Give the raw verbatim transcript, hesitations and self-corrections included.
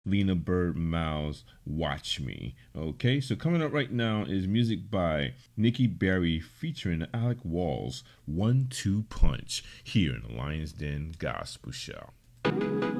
Lena Bird Miles, Watch Me. Okay, so coming up right now is music by Nikki Berry featuring Alec Walls, One Two Punch, here in the Lions Den Gospel Show.